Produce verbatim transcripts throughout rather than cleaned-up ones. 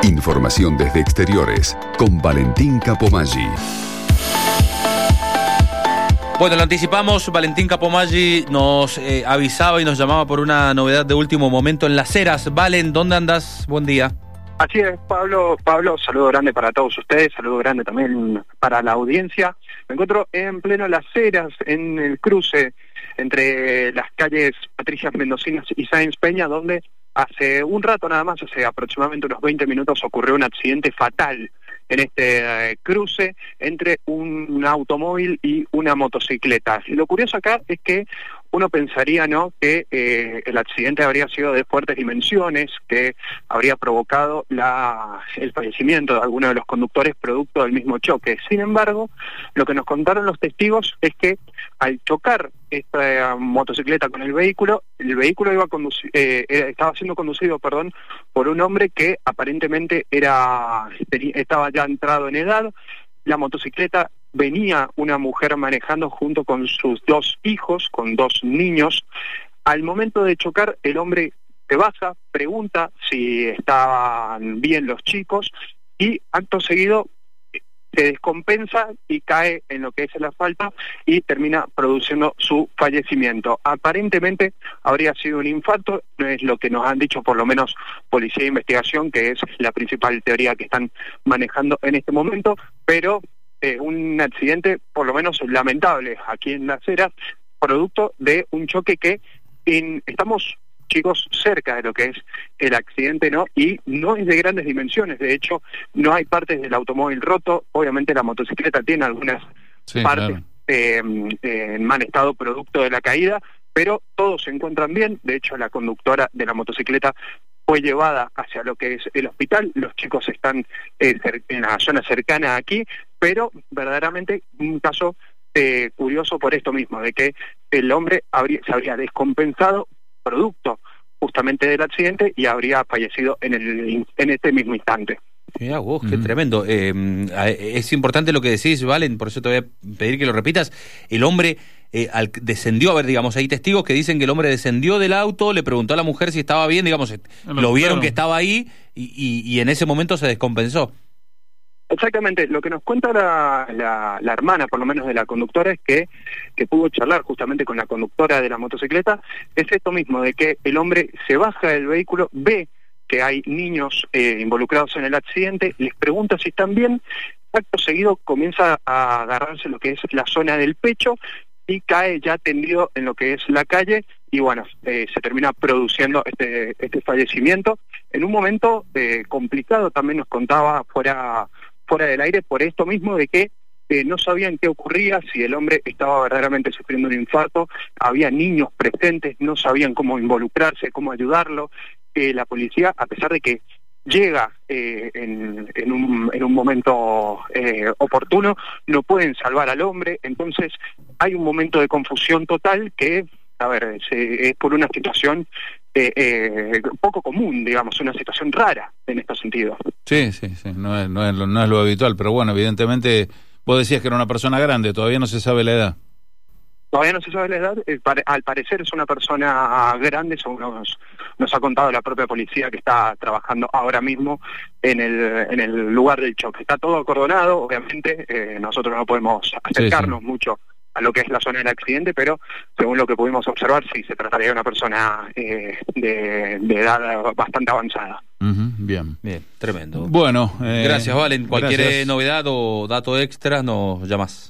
Información desde exteriores con Valentín Capomaggi. Bueno, lo anticipamos, Valentín Capomaggi nos eh, avisaba y nos llamaba por una novedad de último momento en Las Heras. Valen, ¿dónde andas? Buen día. Así es, Pablo, Pablo, saludo grande para todos ustedes, saludo grande también para la audiencia. Me encuentro en pleno Las Heras, en el cruce entre las calles Patricias Mendocinas y Sáenz Peña, donde hace un rato nada más, hace aproximadamente unos veinte minutos, ocurrió un accidente fatal en este eh, cruce entre un, un automóvil y una motocicleta. Y lo curioso acá es que uno pensaría, ¿no?, que eh, el accidente habría sido de fuertes dimensiones, que habría provocado la, el fallecimiento de alguno de los conductores producto del mismo choque. Sin embargo, lo que nos contaron los testigos es que al chocar esta motocicleta con el vehículo, el vehículo iba conduci- eh, estaba siendo conducido, perdón, por un hombre que aparentemente era estaba ya entrado en edad. La motocicleta venía una mujer manejando junto con sus dos hijos, con dos niños. Al momento de chocar, el hombre se baja, pregunta si estaban bien los chicos y acto seguido se descompensa y cae en lo que es el asfalto y termina produciendo su fallecimiento. Aparentemente habría sido un infarto, no es lo que nos han dicho por lo menos Policía de Investigación, que es la principal teoría que están manejando en este momento, pero eh, un accidente por lo menos lamentable aquí en Las Heras, producto de un choque que en, estamos chicos cerca de lo que es el accidente, ¿no? Y no es de grandes dimensiones, de hecho no hay partes del automóvil roto, obviamente la motocicleta tiene algunas sí, partes claro. eh, eh, en mal estado producto de la caída, pero todos se encuentran bien. De hecho la conductora de la motocicleta fue llevada hacia lo que es el hospital, los chicos están eh, en la zona cercana aquí, pero verdaderamente un caso eh, curioso por esto mismo, de que el hombre habría, se habría descompensado producto justamente del accidente y habría fallecido en el en este mismo instante. Mirá vos, qué mm. tremendo. Eh, es importante lo que decís, Valen, por eso te voy a pedir que lo repitas. El hombre eh, al, descendió, a ver, digamos, hay testigos que dicen que el hombre descendió del auto, le preguntó a la mujer si estaba bien, digamos, no, lo vieron claro. que estaba ahí y, y, y en ese momento se descompensó. Exactamente, lo que nos cuenta la, la, la hermana, por lo menos de la conductora, es que, que pudo charlar justamente con la conductora de la motocicleta, es esto mismo, de que el hombre se baja del vehículo, ve que hay niños eh, involucrados en el accidente, les pregunta si están bien, acto seguido comienza a agarrarse lo que es la zona del pecho y cae ya tendido en lo que es la calle y bueno, eh, se termina produciendo este, este fallecimiento en un momento eh, complicado. También nos contaba fuera fuera del aire por esto mismo de que eh, no sabían qué ocurría, si el hombre estaba verdaderamente sufriendo un infarto, había niños presentes, no sabían cómo involucrarse, cómo ayudarlo. Eh, la policía, a pesar de que llega eh, en, en, un, en un momento eh, oportuno, no pueden salvar al hombre, entonces hay un momento de confusión total que, a ver, es, es por una situación eh, eh, poco común, digamos, una situación rara en este sentido. Sí, sí, sí, no es, no es, no es lo habitual, pero bueno, evidentemente vos decías que era una persona grande, todavía no se sabe la edad. Todavía no se sabe la edad, eh, pare, al parecer es una persona grande, según nos, nos ha contado la propia policía que está trabajando ahora mismo en el, en el lugar del choque. Está todo acordonado, obviamente, eh, nosotros no podemos acercarnos sí, sí. mucho a lo que es la zona del accidente, pero según lo que pudimos observar, sí, se trataría de una persona eh, de, de edad bastante avanzada. Uh-huh, bien. Bien, tremendo. Bueno. Eh, gracias, Valen. Cualquier gracias. novedad o dato extra nos llamas.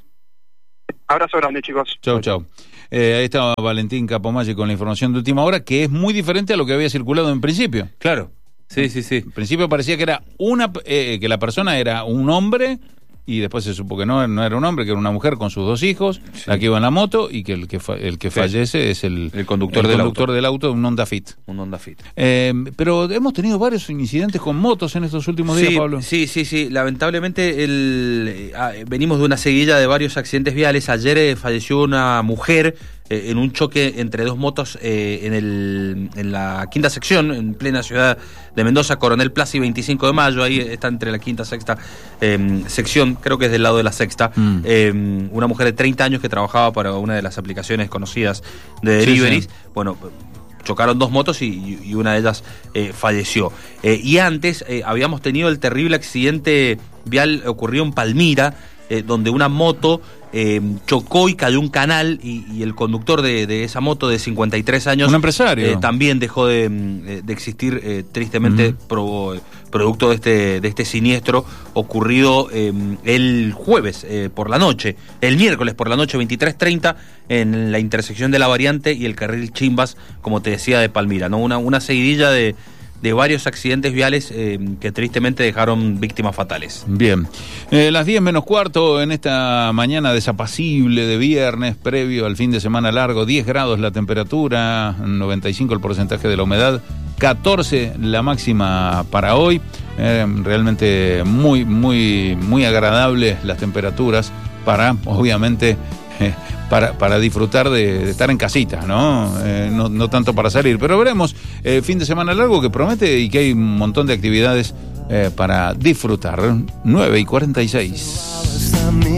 Abrazo grande, chicos. Chau, chau. Eh, ahí estaba Valentín Capomaggi con la información de última hora, que es muy diferente a lo que había circulado en principio. Claro. Sí, sí, sí. En principio parecía que era una eh, que la persona era un hombre y después se supo que no, no era un hombre, que era una mujer con sus dos hijos, sí. la que iba en la moto, y que el que, fa, el que sí. fallece es el, el conductor, el del, conductor auto. del auto, un Honda Fit. Un Honda Fit. Eh, pero hemos tenido varios incidentes con motos en estos últimos sí, días, Pablo. Sí, sí, sí. Lamentablemente el, eh, venimos de una seguilla de varios accidentes viales. Ayer eh, falleció una mujer eh, en un choque entre dos motos eh, en, el, en la quinta sección, en plena ciudad de Mendoza, Coronel Plaza y veinticinco de mayo, ahí está entre la quinta y sexta eh, sección, creo que es del lado de la sexta, mm. eh, una mujer de treinta años que trabajaba para una de las aplicaciones conocidas de deliveries, sí, sí. bueno, chocaron dos motos y, y una de ellas eh, falleció. Eh, y antes eh, habíamos tenido el terrible accidente vial ocurrido en Palmira, eh, donde una moto eh, chocó y cayó un canal y, y el conductor de, de esa moto de cincuenta y tres años... Un empresario. Eh, también dejó de, de existir eh, tristemente uh-huh. pro, producto de este, de este siniestro ocurrido eh, el jueves eh, por la noche, el miércoles por la noche, veintitrés treinta, en la intersección de la Variante y el carril Chimbas, como te decía, de Palmira, ¿no? Una, una seguidilla de... de varios accidentes viales eh, que tristemente dejaron víctimas fatales. Bien, eh, las diez menos cuarto en esta mañana desapacible de viernes, previo al fin de semana largo, diez grados la temperatura, noventa y cinco el porcentaje de la humedad, catorce la máxima para hoy, eh, realmente muy, muy, muy agradables las temperaturas para, obviamente... Eh, Para, para disfrutar de, de estar en casita, ¿no? Eh, no, no tanto para salir, pero veremos, eh, fin de semana largo que promete y que hay un montón de actividades eh, para disfrutar. nueve y cuarenta y seis.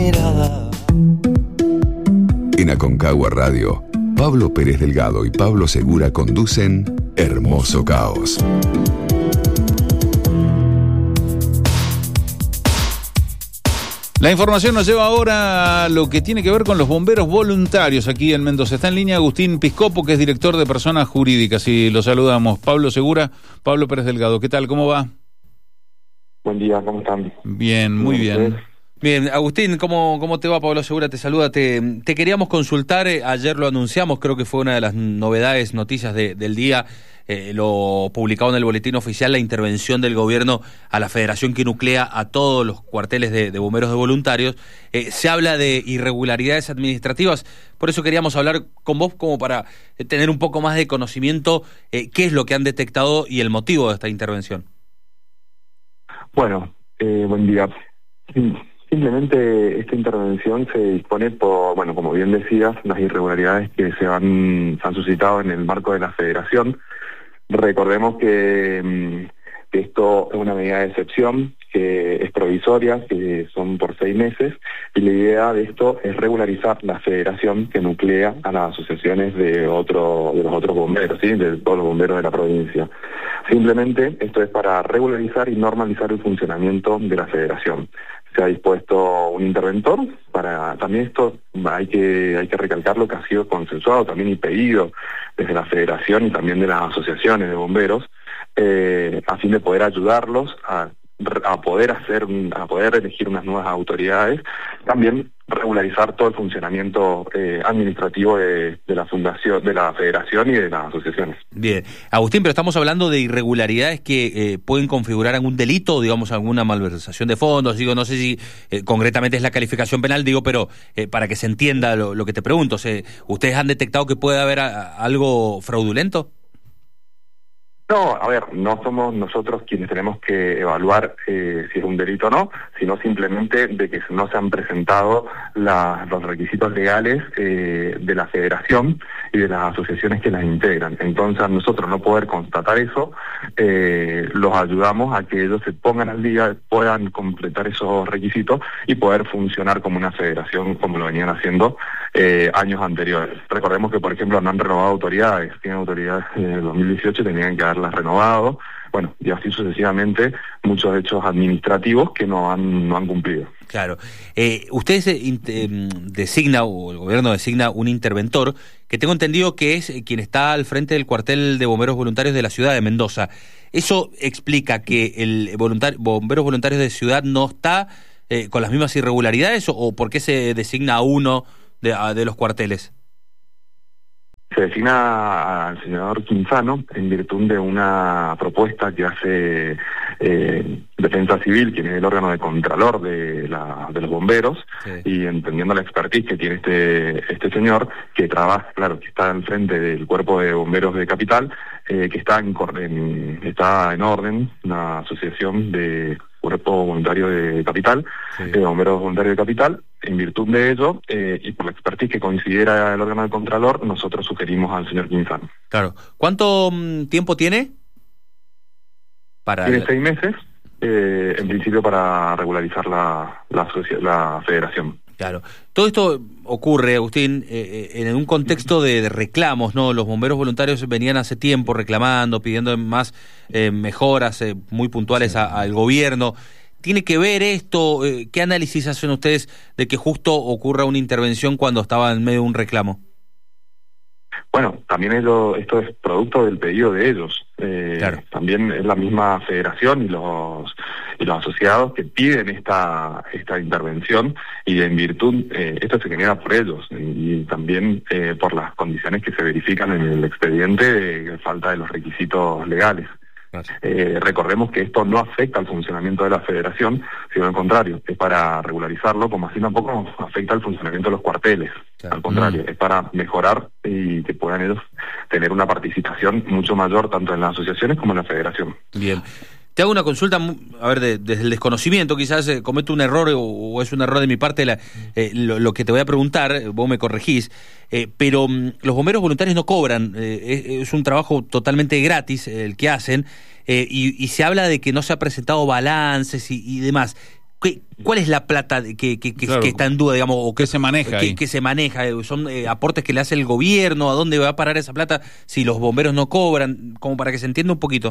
En Aconcagua Radio, Pablo Pérez Delgado y Pablo Segura conducen Hermoso Caos. La información nos lleva ahora a lo que tiene que ver con los bomberos voluntarios aquí en Mendoza. Está en línea Agustín Piscopo, que es director de Personas Jurídicas, y lo saludamos. Pablo Segura, Pablo Pérez Delgado. ¿Qué tal? ¿Cómo va? Buen día, ¿cómo están? Bien, muy bien. Bien, Agustín, ¿cómo, cómo te va? Pablo Segura te saluda. Te, te queríamos consultar, eh, ayer lo anunciamos, creo que fue una de las novedades, noticias de, del día, eh, lo publicado en el boletín oficial, la intervención del gobierno a la federación que nuclea a todos los cuarteles de, de bomberos de voluntarios. Eh, se habla de irregularidades administrativas, por eso queríamos hablar con vos como para tener un poco más de conocimiento, eh, qué es lo que han detectado y el motivo de esta intervención. Bueno, eh, buen día. Simplemente esta intervención se dispone por, bueno, como bien decías, las irregularidades que se han, se han suscitado en el marco de la federación. Recordemos que, que esto es una medida de excepción, que es provisoria, que son por seis meses, y la idea de esto es regularizar la federación que nuclea a las asociaciones de otro, de los otros bomberos, ¿sí? De todos los bomberos de la provincia. Simplemente esto es para regularizar y normalizar el funcionamiento de la federación. Se ha dispuesto un interventor para, también esto hay que hay que recalcarlo, que ha sido consensuado también y pedido desde la federación y también de las asociaciones de bomberos, eh, a fin de poder ayudarlos a, a poder hacer a poder elegir unas nuevas autoridades, también regularizar todo el funcionamiento eh, administrativo de, de la fundación, de la federación y de las asociaciones. Bien, Agustín, pero estamos hablando de irregularidades que eh, pueden configurar algún delito, digamos, alguna malversación de fondos. Digo, no sé si eh, concretamente es la calificación penal, digo, pero eh, para que se entienda lo, lo que te pregunto, o sea, ¿ustedes han detectado que puede haber a, a algo fraudulento? No, a ver, no somos nosotros quienes tenemos que evaluar eh, si es un delito o no, sino simplemente de que no se han presentado la, los requisitos legales eh, de la federación y de las asociaciones que las integran. Entonces, a nosotros no poder constatar eso, eh, los ayudamos a que ellos se pongan al día, puedan completar esos requisitos y poder funcionar como una federación como lo venían haciendo eh, años anteriores. Recordemos que, por ejemplo, no han renovado autoridades, tienen autoridades en el dos mil dieciocho, tenían que haberlas renovado, bueno, y así sucesivamente, muchos hechos administrativos que no han no han cumplido. Claro. Eh, ustedes eh, designa, o el gobierno designa un interventor, que tengo entendido que es quien está al frente del cuartel de bomberos voluntarios de la ciudad de Mendoza. ¿Eso explica que el voluntar, bomberos voluntarios de ciudad no está eh, con las mismas irregularidades, o, o por qué se designa a uno de, a, de los cuarteles? Se designa al señor Quinzano en virtud de una propuesta que hace eh, Defensa Civil, quien es el órgano de contralor de, la, de los bomberos, sí. Y entendiendo la expertise que tiene este este señor, que trabaja, claro, que está al frente del cuerpo de bomberos de Capital, eh, que está en, en está en orden, una asociación de cuerpo voluntario de Capital, sí. de bomberos voluntarios de Capital. En virtud de ello, eh, y por la expertise que considera el órgano de Contralor, nosotros sugerimos al señor Quinzano. Claro. ¿Cuánto um, tiempo tiene? Para tiene seis meses, eh, en principio para regularizar la, la, la federación. Claro. Todo esto ocurre, Agustín, eh, en un contexto de, de reclamos, ¿no? Los bomberos voluntarios venían hace tiempo reclamando, pidiendo más eh, mejoras eh, muy puntuales sí. a, al gobierno. ¿Tiene que ver esto? Eh, ¿Qué análisis hacen ustedes de que justo ocurra una intervención cuando estaba en medio de un reclamo? Bueno, también ello, esto es producto del pedido de ellos. Eh, claro. También es la misma federación y los y los asociados que piden esta esta intervención, y en virtud, eh, esto se genera por ellos y, y también eh, por las condiciones que se verifican en el expediente de falta de los requisitos legales. Eh, recordemos que esto no afecta al funcionamiento de la federación, sino al contrario, es para regularizarlo, como así tampoco afecta al funcionamiento de los cuarteles. Claro. Al contrario, mm. es para mejorar y que puedan ellos tener una participación mucho mayor tanto en las asociaciones como en la federación. Bien. Te hago una consulta, a ver, de, desde el desconocimiento, quizás eh, cometo un error o, o es un error de mi parte la, eh, lo, lo que te voy a preguntar, vos me corregís, eh, pero um, los bomberos voluntarios no cobran, eh, es, es un trabajo totalmente gratis eh, el que hacen, eh, y, y se habla de que no se ha presentado balances y, y demás. ¿Qué, ¿Cuál es la plata que, que, que, claro. que está en duda, digamos, o que se maneja? Que, que se maneja, son eh, aportes que le hace el gobierno, ¿a dónde va a parar esa plata si los bomberos no cobran? Como para que se entienda un poquito.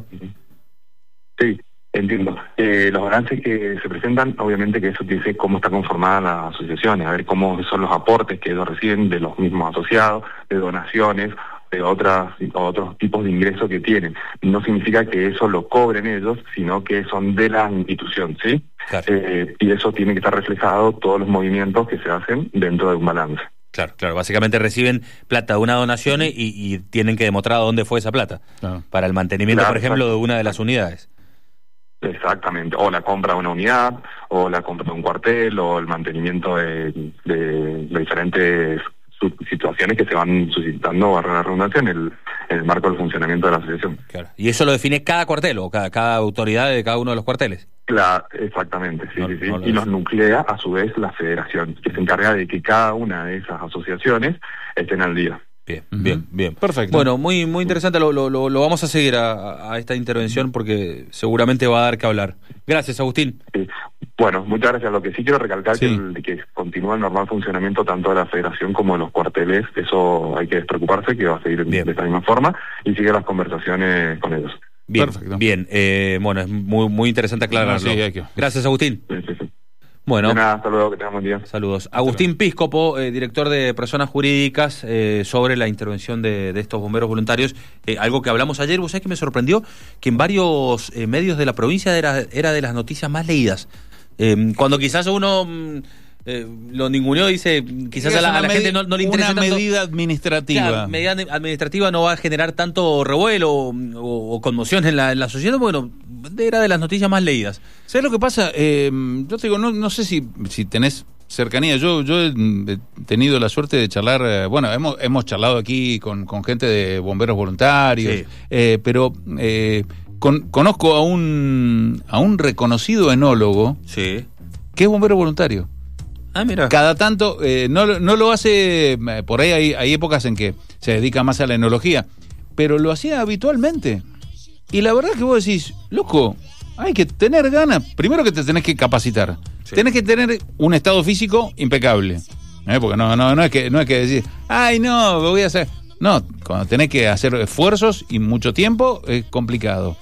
Sí, entiendo. Eh, los balances que se presentan, obviamente que eso dice cómo está conformada las asociaciones, a ver cómo son los aportes que ellos reciben de los mismos asociados, de donaciones, de otras otros tipos de ingresos que tienen. No significa que eso lo cobren ellos, sino que son de la institución, ¿sí? Claro. Eh, y eso tiene que estar reflejado todos los movimientos que se hacen dentro de un balance. Claro, claro. Básicamente reciben plata de una donación y, y tienen que demostrar dónde fue esa plata. Claro. Para el mantenimiento, claro, por ejemplo, exacto. de una de las unidades. Exactamente, o la compra de una unidad, o la compra de un cuartel, o el mantenimiento de, de, de diferentes situaciones que se van suscitando, barra la redundancia, en el, en el marco del funcionamiento de la asociación. Claro. ¿Y eso lo define cada cuartel o cada, cada autoridad de cada uno de los cuarteles? Claro, exactamente, sí, no, sí, sí. No lo y los nuclea a su vez la federación, que se encarga de que cada una de esas asociaciones estén al día. Bien, uh-huh. bien, bien. Perfecto. Bueno, muy muy interesante, lo, lo, lo vamos a seguir a, a esta intervención porque seguramente va a dar que hablar. Gracias, Agustín. Sí. Bueno, muchas gracias. Lo que sí quiero recalcar es sí. que, que continúa el normal funcionamiento tanto de la federación como de los cuarteles. Eso hay que despreocuparse, que va a seguir bien. de esta misma forma, y sigue las conversaciones con ellos. Bien, Perfecto. bien. Eh, bueno, es muy muy interesante aclararlo. Sí, que... Gracias, Agustín. Sí, sí, sí. Bueno, de nada, hasta luego, que tengan buen día. Saludos. Agustín Píscopo, eh, director de Personas Jurídicas, eh, sobre la intervención de, de estos bomberos voluntarios. Eh, algo que hablamos ayer, vos sabés que me sorprendió, que en varios eh, medios de la provincia era, era de las noticias más leídas. Eh, cuando quizás uno eh, lo ninguneó, dice, quizás a la, a la gente no, no le interesa una tanto. Una medida administrativa. Claro, medida administrativa no va a generar tanto revuelo o, o, o conmoción en la, en la sociedad. Bueno, era de las noticias más leídas. ¿Sabes lo que pasa? Eh, yo te digo, no, no sé si, si tenés cercanía. Yo yo he tenido la suerte de charlar, eh, bueno, hemos hemos charlado aquí con, con gente de bomberos voluntarios, sí. eh, pero eh, con, conozco a un a un reconocido enólogo sí. que es bombero voluntario. Ah, mira. Cada tanto, eh, no, no lo hace, eh, por ahí hay, hay épocas en que se dedica más a la enología, pero lo hacía habitualmente. Y la verdad que vos decís, loco, hay que tener ganas. Primero que te tenés que capacitar. Sí. Tenés que tener un estado físico impecable. ¿Eh? Porque no, no, no es que, no es que decir, ay no, voy a hacer. No, cuando tenés que hacer esfuerzos y mucho tiempo, es complicado.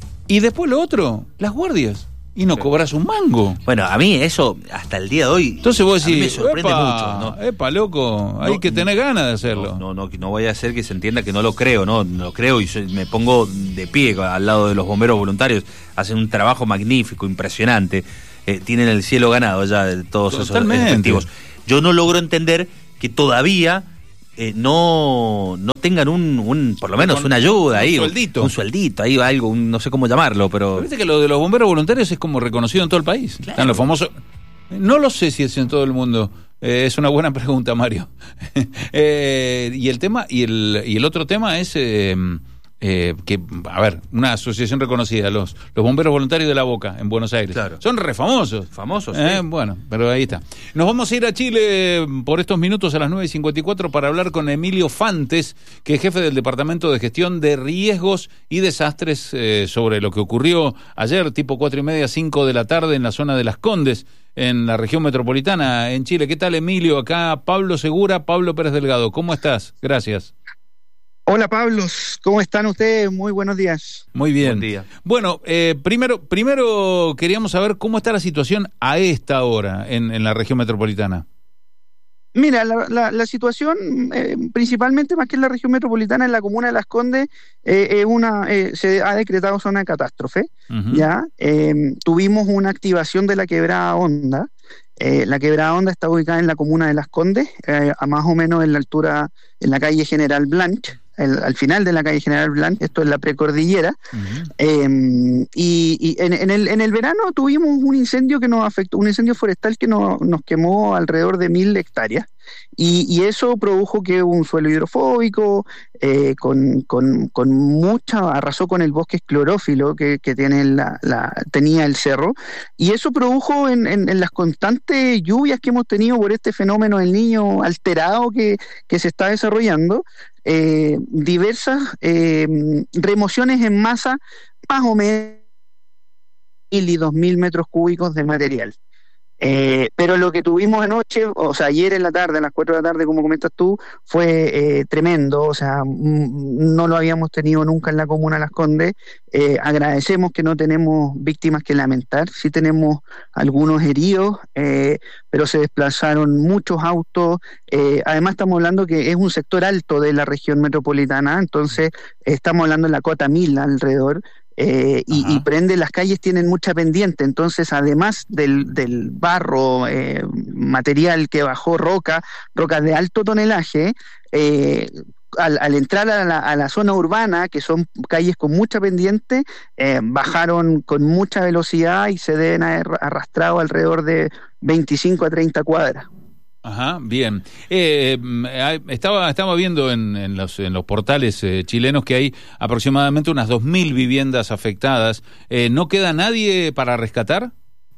Y después lo otro, las guardias. Y no sí. cobras un mango. Bueno, a mí eso, hasta el día de hoy, entonces vos decís, me sorprende epa, mucho. ¿No? Epa, loco, hay no, que tener ganas de hacerlo. No, no, no, no voy a hacer que se entienda que no lo creo, no, no lo creo y me pongo de pie al lado de los bomberos voluntarios. Hacen un trabajo magnífico, impresionante. Eh, tienen el cielo ganado ya de todos Totalmente. esos efectivos. Yo no logro entender que todavía eh, no no tengan un, un por lo menos Con, una ayuda un ahí, sueldito. un sueldito, ahí algo, un, no sé cómo llamarlo, pero... pero viste que lo de los bomberos voluntarios es como reconocido en todo el país. Claro. Están los famosos... No lo sé si es en todo el mundo. Eh, es una buena pregunta, Mario. eh, y el tema y el y el otro tema es eh, Eh, que, a ver, una asociación reconocida, los, los bomberos voluntarios de La Boca, en Buenos Aires. Claro. Son re famosos. Famosos, eh, sí. Bueno, pero ahí está. Nos vamos a ir a Chile por estos minutos a las nueve y cincuenta y cuatro para hablar con Emilio Fantes, que es jefe del Departamento de Gestión de Riesgos y Desastres, eh, sobre lo que ocurrió ayer, tipo cuatro y media, cinco de la tarde, en la zona de Las Condes, en la región metropolitana, en Chile. ¿Qué tal, Emilio? Acá Pablo Segura, Pablo Pérez Delgado. ¿Cómo estás? Gracias. Hola, Pablo, ¿cómo están ustedes? Muy buenos días. Muy bien. Buen día. Bueno, eh, primero, primero queríamos saber cómo está la situación a esta hora en, en la región metropolitana. Mira, la, la, la situación, eh, principalmente más que en la región metropolitana, en la comuna de Las Condes, eh, eh, una, eh, se ha decretado zona de catástrofe. Uh-huh. Ya eh, tuvimos una activación de la quebrada Honda. Eh, la quebrada Honda está ubicada en la comuna de Las Condes, eh, a más o menos en la altura, en la calle General Blanch. El, al final de la calle General Blanc, esto es la precordillera, uh-huh. eh, y, y en, en, el, en el verano tuvimos un incendio que nos afectó, un incendio forestal que no, nos quemó alrededor de mil hectáreas, y, y eso produjo que un suelo hidrofóbico, eh, con, con, con mucha, arrasó con el bosque esclerófilo que, que tiene la, la, tenía el cerro, y eso produjo en, en, en las constantes lluvias que hemos tenido por este fenómeno del Niño alterado que, que se está desarrollando, Eh, diversas eh, remociones en masa, más o menos mil y dos mil metros cúbicos de material. Eh, pero lo que tuvimos anoche, o sea, ayer en la tarde, a las cuatro de la tarde, como comentas tú, fue eh, tremendo, o sea, m- no lo habíamos tenido nunca en la comuna de Las Condes. Eh, agradecemos que no tenemos víctimas que lamentar, sí tenemos algunos heridos, eh, pero se desplazaron muchos autos, eh, además estamos hablando que es un sector alto de la región metropolitana, entonces estamos hablando de la cota mil alrededor. Eh, y, y prende, las calles tienen mucha pendiente, entonces además del, del barro, eh, material que bajó, roca, rocas de alto tonelaje, eh, al, al entrar a la, a la zona urbana, que son calles con mucha pendiente, eh, bajaron con mucha velocidad y se deben haber arrastrado alrededor de veinticinco a treinta cuadras. Ajá, bien. Eh, estaba estaba viendo en, en, los, en los portales eh, chilenos que hay aproximadamente unas dos mil viviendas afectadas. Eh, ¿No queda nadie para rescatar?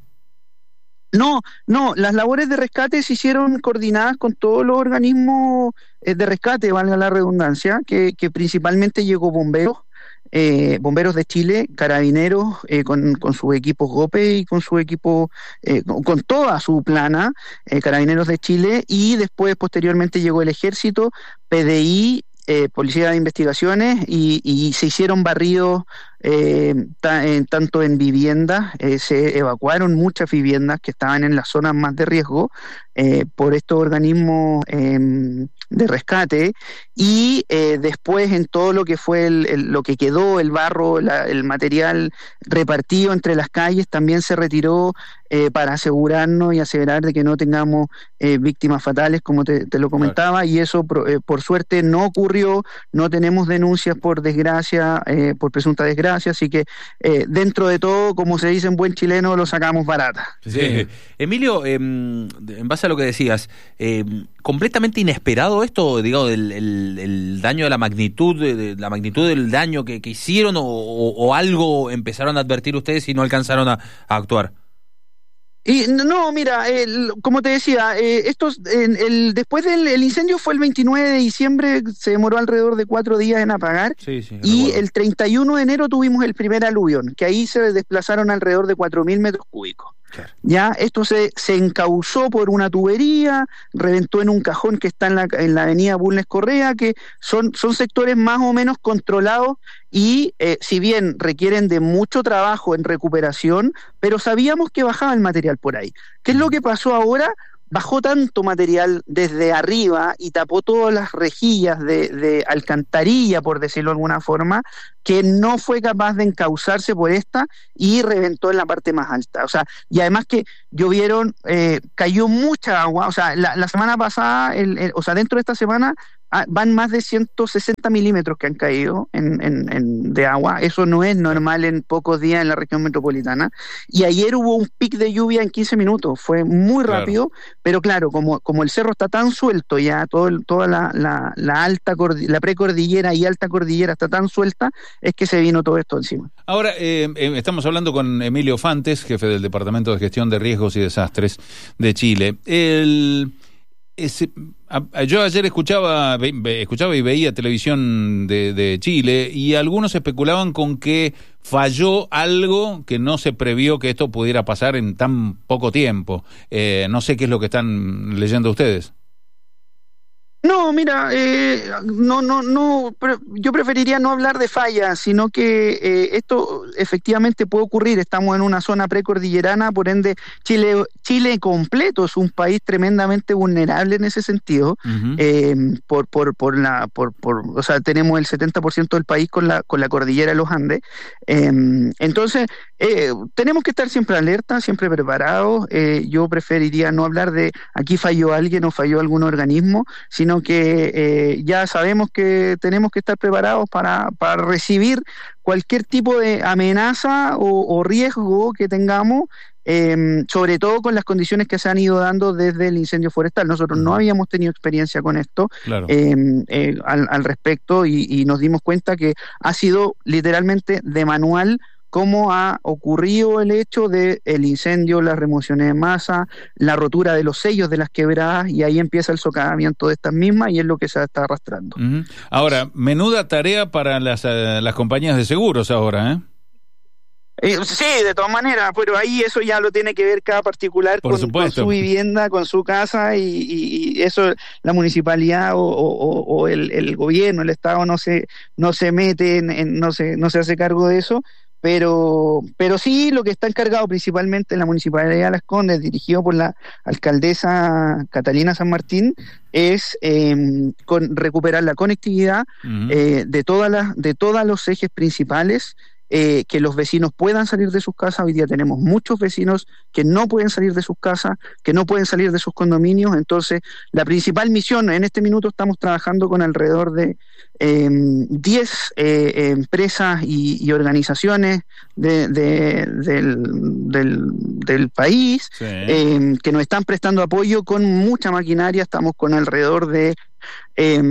No, no, las labores de rescate se hicieron coordinadas con todos los organismos eh, de rescate, valga la redundancia, que, que principalmente llegó bomberos, eh, bomberos de Chile, carabineros eh, con, con sus equipos GOPE y con su equipo, eh, con, con toda su plana, eh, carabineros de Chile, y después posteriormente llegó el ejército, P D I, eh, Policía de Investigaciones, y, y se hicieron barridos eh, ta, eh, tanto en viviendas, eh, se evacuaron muchas viviendas que estaban en las zonas más de riesgo eh, por estos organismos eh, de rescate, y eh, después en todo lo que fue el, el, lo que quedó, el barro, la, el material repartido entre las calles, también se retiró eh, para asegurarnos y asegurar de que no tengamos eh, víctimas fatales, como te, te lo comentaba, claro. Y eso por, eh, por suerte no ocurrió, no tenemos denuncias por desgracia, eh, por presunta desgracia, así que eh, dentro de todo, como se dice en buen chileno, lo sacamos barata. Sí. Emilio, eh, en base a lo que decías, eh, completamente inesperado esto, digamos, el, el, el daño de la magnitud, de, de la magnitud del daño que, que hicieron, o, o, o algo empezaron a advertir ustedes y no alcanzaron a, a actuar. Y no, mira, el, como te decía, eh, estos, el, el, después del el incendio fue el veintinueve de diciembre, se demoró alrededor de cuatro días en apagar, sí, sí, y recuerdo. El treinta y uno de enero tuvimos el primer aluvión, que ahí se desplazaron alrededor de cuatro mil metros cúbicos. Claro. Ya, esto se, se encauzó por una tubería, reventó en un cajón que está en la, en la avenida Bulnes Correa, que son, son sectores más o menos controlados y eh, si bien requieren de mucho trabajo en recuperación, pero sabíamos que bajaba el material por ahí. ¿Qué es lo que pasó ahora? Bajó tanto material desde arriba y tapó todas las rejillas de, de alcantarilla, por decirlo de alguna forma, que no fue capaz de encauzarse por esta y reventó en la parte más alta. O sea, y además que llovieron, eh, cayó mucha agua. O sea, la, la semana pasada, el, el, o sea, dentro de esta semana van más de ciento sesenta milímetros que han caído en, en, en, de agua. Eso no es normal en pocos días en la región metropolitana. Y ayer hubo un pic de lluvia en quince minutos. Fue muy rápido, claro. Pero claro, como, como el cerro está tan suelto ya, todo el, toda la, la, la alta la precordillera y alta cordillera está tan suelta, es que se vino todo esto encima. Ahora, eh, eh, estamos hablando con Emilio Fantes, jefe del Departamento de Gestión de Riesgos y Desastres de Chile. El... Ese, a, yo ayer escuchaba ve, escuchaba y veía televisión de, de Chile y algunos especulaban con que falló algo que no se previó que esto pudiera pasar en tan poco tiempo. Eh, no sé qué es lo que están leyendo ustedes. No, mira, eh, no, no, no. Yo preferiría no hablar de fallas, sino que eh, esto efectivamente puede ocurrir. Estamos en una zona precordillerana, por ende, Chile, Chile completo es un país tremendamente vulnerable en ese sentido. Uh-huh. eh, por, por, por la, por, por, o sea, tenemos el setenta por ciento del país con la, con la cordillera de los Andes. Eh, entonces, eh, tenemos que estar siempre alerta, siempre preparados. Eh, yo preferiría no hablar de aquí falló alguien o falló algún organismo, sino sino que eh, ya sabemos que tenemos que estar preparados para, para recibir cualquier tipo de amenaza o, o riesgo que tengamos, eh, sobre todo con las condiciones que se han ido dando desde el incendio forestal. Nosotros no habíamos tenido experiencia con esto, claro. eh, eh, al, al respecto y, y nos dimos cuenta que ha sido literalmente de manual cómo ha ocurrido el hecho del incendio, las remociones de masa, la rotura de los sellos de las quebradas, y ahí empieza el socavamiento de estas mismas y es lo que se está arrastrando. Uh-huh. Ahora, menuda tarea para las, uh, las compañías de seguros ahora, ¿eh? Eh, sí, de todas maneras, pero ahí eso ya lo tiene que ver cada particular con, con su vivienda, con su casa, y, y, y eso la municipalidad o, o, o el, el gobierno, el Estado no se no se mete, en, en, no se no se hace cargo de eso. Pero pero sí, lo que está encargado principalmente en la Municipalidad de Las Condes, dirigido por la alcaldesa Catalina San Martín, es eh, con recuperar la conectividad uh-huh. eh, de todas las de todos los ejes principales, eh, que los vecinos puedan salir de sus casas. Hoy día tenemos muchos vecinos que no pueden salir de sus casas, que no pueden salir de sus condominios. Entonces, la principal misión, en este minuto estamos trabajando con alrededor de diez eh, eh, empresas y, y organizaciones de, de, del, del, del país, sí. eh, que nos están prestando apoyo con mucha maquinaria. Estamos con alrededor de eh,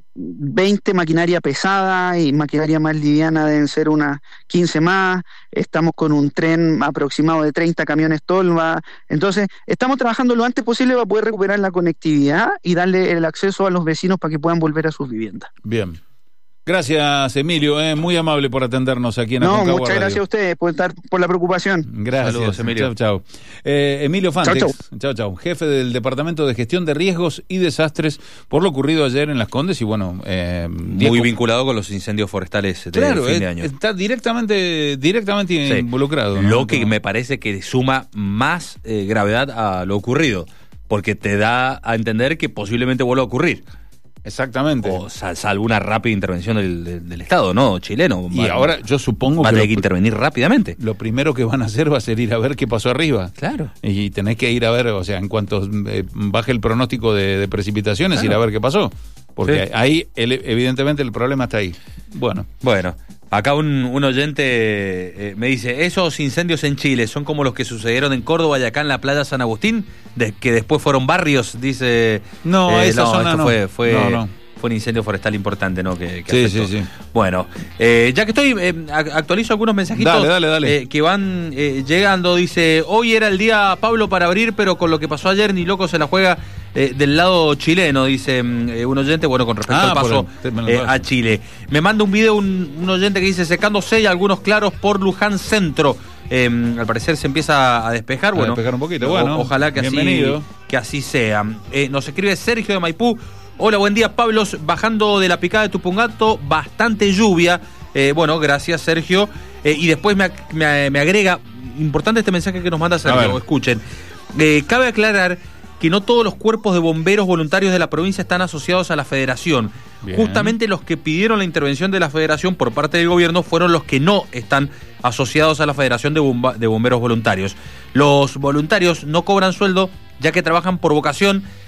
veinte maquinaria pesada, y maquinaria más liviana deben ser unas quince más. Estamos con un tren aproximado de treinta camiones tolva. Entonces, estamos trabajando lo antes posible para poder recuperar la conectividad y darle el acceso a los vecinos para que puedan volver a sus viviendas. Bien. Gracias, Emilio, eh, muy amable por atendernos aquí en No, Aconcagua muchas gracias Radio. a ustedes por estar por la preocupación. Gracias, saludos, Emilio. Chao, chao. Eh, Emilio Fantes, chau, chau. chau, chau, jefe del Departamento de Gestión de Riesgos y Desastres, por lo ocurrido ayer en Las Condes y bueno, eh, muy Diego, vinculado con los incendios forestales del claro, fin de eh, año. Está directamente, directamente sí. involucrado, ¿no? Lo que me parece que suma más eh, gravedad a lo ocurrido, porque te da a entender que posiblemente vuelva a ocurrir. Exactamente. O sal, salvo una rápida intervención del, del, del Estado, ¿no? Chileno. Y va, ahora yo supongo va que... a tener lo, que intervenir rápidamente. Lo primero que van a hacer va a ser ir a ver qué pasó arriba. Claro. Y tenés que ir a ver, o sea, en cuanto eh, baje el pronóstico de, de precipitaciones, claro. ir a ver qué pasó. Porque sí. ahí, el, evidentemente, el problema está ahí. Bueno. Bueno. Acá un, un oyente eh, me dice, esos incendios en Chile son como los que sucedieron en Córdoba y acá en la playa San Agustín, de, que después fueron barrios, dice... No, eh, esa no, zona esto no. fue... fue no, no. Fue un incendio forestal importante, ¿no? Que, que sí, afectó. sí, sí. Bueno, eh, ya que estoy, eh, actualizo algunos mensajitos dale, dale, dale. Eh, que van eh, llegando. Dice, hoy era el día, Pablo, para abrir, pero con lo que pasó ayer, ni loco se la juega eh, del lado chileno, dice eh, un oyente, bueno, con respecto ah, al paso el, eh, a Chile. Me manda un video un, un oyente que dice, secándose y algunos claros por Luján Centro. Eh, al parecer se empieza a despejar. A bueno, despejar un poquito, bueno. O, ojalá que así, que así sea. Eh, nos escribe Sergio de Maipú. Hola, buen día, Pablos. Bajando de la picada de Tupungato, bastante lluvia. Eh, bueno, gracias, Sergio. Eh, y después me, me, me agrega, importante este mensaje que nos manda Sergio, escuchen. Eh, cabe aclarar que no todos los cuerpos de bomberos voluntarios de la provincia están asociados a la federación. Bien. Justamente los que pidieron la intervención de la federación por parte del gobierno fueron los que no están asociados a la Federación de, Bomba, de Bomberos Voluntarios. Los voluntarios no cobran sueldo, ya que trabajan por vocación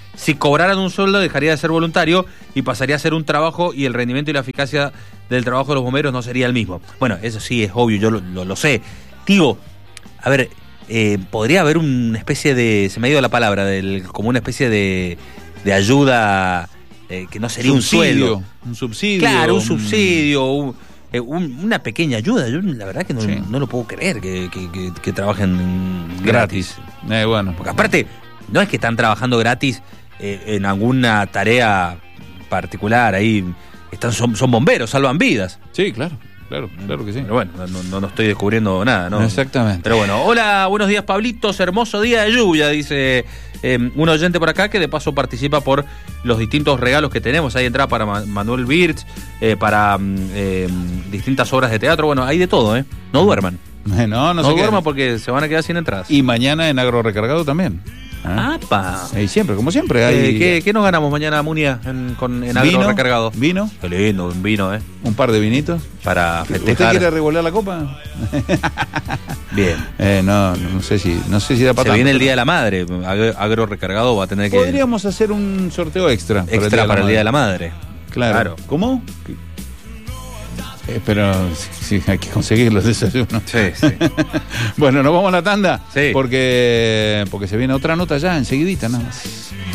si cobraran un sueldo dejaría de ser voluntario y pasaría a ser un trabajo y el rendimiento y la eficacia del trabajo de los bomberos no sería el mismo. Bueno, eso sí es obvio, yo lo, lo, lo sé. Digo, a ver, eh, podría haber una especie de, se me ha ido la palabra, del, como una especie de, de ayuda eh, que no sería subsidio, un sueldo. Un subsidio. Claro, un un... subsidio, un, eh, un, una pequeña ayuda. Yo la verdad que no, sí. no lo puedo creer que, que, que, que trabajen gratis. gratis. Eh, bueno. Porque aparte, no es que están trabajando gratis eh, en alguna tarea particular, ahí están son, son bomberos, salvan vidas. Sí, claro. Claro, claro que sí. Pero bueno, no, no, no estoy descubriendo nada, ¿no? Exactamente. Pero bueno, hola, buenos días, Pablitos, hermoso día de lluvia, dice eh, un oyente por acá que de paso participa por los distintos regalos que tenemos. Hay entrada para Ma- Manuel Birch, eh, para eh, distintas obras de teatro, bueno, hay de todo, ¿eh? No duerman. No, no, no se duerman porque se van a quedar sin entradas. Y mañana en Agro Recargado también. ¿Ah? ¡Apa! Y siempre, como siempre. Hay... Eh, ¿qué, ¿Qué nos ganamos mañana, Munia, en, con, en Agro ¿Vino? Recargado? ¿Vino? Qué lindo, un vino, ¿eh? Un par de vinitos. Para festejar. ¿Usted quiere revolear la copa? Bien. Eh, no, no sé si, no sé si da para Se tanto, viene el pero... Día de la Madre. Agro Recargado va a tener que... Podríamos hacer un sorteo extra. Extra para el Día, para el día de la Madre. Claro. claro. ¿Cómo? Eh, pero sí, hay que conseguir los desayunos. Sí, sí. Bueno, nos vamos a la tanda. Sí. Porque, porque se viene otra nota ya, enseguidita nada más.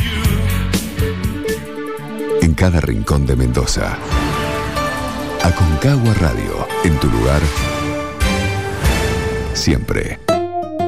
En cada rincón de Mendoza. Aconcagua Radio, en tu lugar, siempre.